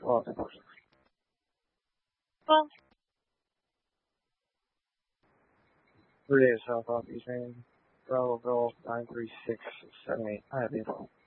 Well, of course. Well, 3 days South East Main. Bravo Golf 93678. I have the info.